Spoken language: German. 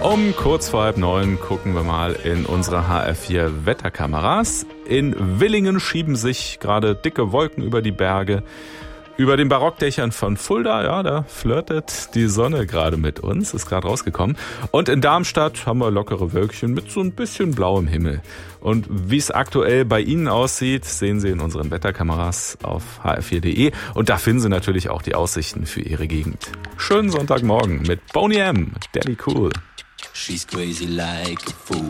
Um kurz vor 8:30 gucken wir mal in unsere HR4 Wetterkameras. In Villingen schieben sich gerade dicke Wolken über die Berge. Über den Barockdächern von Fulda, ja, da flirtet die Sonne gerade mit uns, ist gerade rausgekommen. Und in Darmstadt haben wir lockere Wölkchen mit so ein bisschen blauem Himmel. Und wie es aktuell bei Ihnen aussieht, sehen Sie in unseren Wetterkameras auf hr4.de. Und da finden Sie natürlich auch die Aussichten für Ihre Gegend. Schönen Sonntagmorgen mit Boney M. Daddy Cool. She's crazy like a fool.